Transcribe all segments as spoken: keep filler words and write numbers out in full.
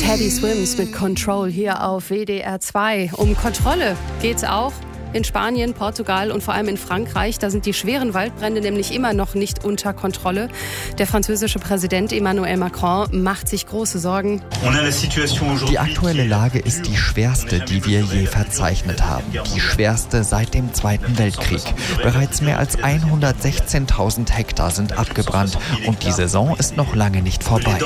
Teddy Swims mit Control hier auf W D R zwei. Um Kontrolle geht's auch in Spanien, Portugal und vor allem in Frankreich. Da sind die schweren Waldbrände nämlich immer noch nicht unter Kontrolle. Der französische Präsident Emmanuel Macron macht sich große Sorgen. Die aktuelle Lage ist die schwerste, die wir je verzeichnet haben. Die schwerste seit dem Zweiten Weltkrieg. Bereits mehr als hundertsechzehntausend Hektar sind abgebrannt und die Saison ist noch lange nicht vorbei.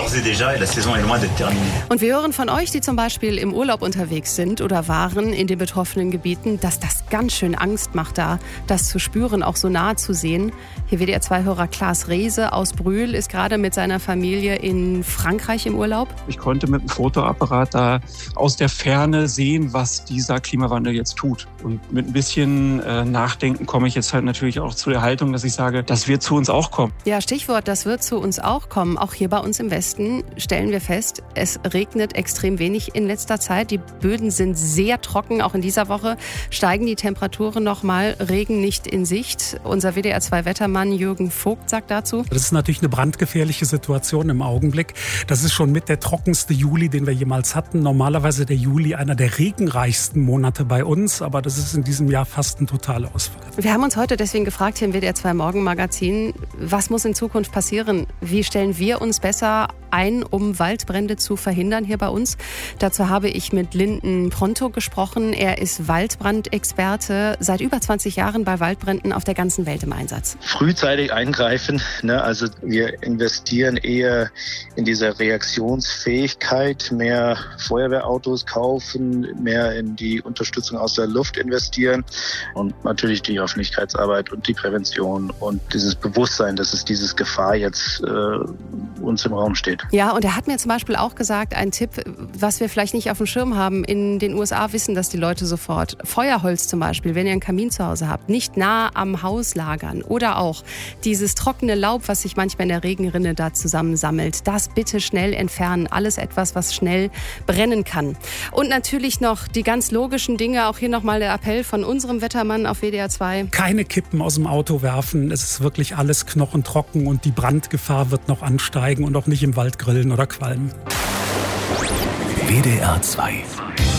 Und wir hören von euch, die zum Beispiel im Urlaub unterwegs sind oder waren in den betroffenen Gebieten, dass das ganz schön Angst macht, da das zu spüren, auch so nah zu sehen. Hier W D R zwei-Hörer Klaas Rehse aus Brühl ist gerade mit seiner Familie in Frankreich im Urlaub. Ich konnte mit dem Fotoapparat da aus der Ferne sehen, was dieser Klimawandel jetzt tut. Und mit ein bisschen äh, Nachdenken komme ich jetzt halt natürlich auch zu der Haltung, dass ich sage, das wird zu uns auch kommen. Ja, Stichwort, das wird zu uns auch kommen. Auch hier bei uns im Westen stellen wir fest, es regnet extrem wenig in letzter Zeit. Die Böden sind sehr trocken. Auch in dieser Woche steigen die Temperaturen noch mal, Regen nicht in Sicht. Unser W D R zwei-Wettermann Jürgen Vogt sagt dazu: Das ist natürlich eine brandgefährliche Situation im Augenblick. Das ist schon mit der trockenste Juli, den wir jemals hatten. Normalerweise der Juli einer der regenreichsten Monate bei uns, aber das ist in diesem Jahr fast ein totaler Ausfall. Wir haben uns heute deswegen gefragt hier im W D R zwei Morgenmagazin, was muss in Zukunft passieren? Wie stellen wir uns besser ein, um Waldbrände zu verhindern hier bei uns? Dazu habe ich mit Linden Pronto gesprochen. Er ist Waldbrandexperte, seit über zwanzig Jahren bei Waldbränden auf der ganzen Welt im Einsatz. Frühzeitig eingreifen, ne? Also wir investieren eher in diese Reaktionsfähigkeit, mehr Feuerwehrautos kaufen, mehr in die Unterstützung aus der Luft investieren und natürlich die Öffentlichkeitsarbeit und die Prävention und dieses Bewusstsein, dass es dieses Gefahr jetzt äh, uns im Raum steht. Ja, und er hat mir zum Beispiel auch gesagt, ein Tipp, was wir vielleicht nicht auf dem Schirm haben. In den U S A wissen das die Leute sofort. Feuerholz zum Beispiel, wenn ihr einen Kamin zu Hause habt, nicht nah am Haus lagern. Oder auch dieses trockene Laub, was sich manchmal in der Regenrinne da zusammensammelt. Das bitte schnell entfernen. Alles etwas, was schnell brennen kann. Und natürlich noch die ganz logischen Dinge. Auch hier nochmal der Appell von unserem Wettermann auf W D R zwei. Keine Kippen aus dem Auto werfen. Es ist wirklich alles knochentrocken und die Brandgefahr wird noch ansteigen und auch nicht im Wald grillen oder qualmen. W D R zwei